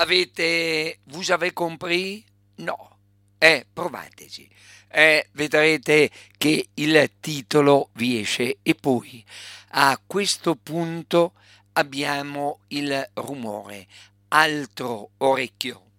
Vous avez compris? No. Provateci. Vedrete che il titolo vi esce e poi a questo punto abbiamo il rumore. Altro orecchio.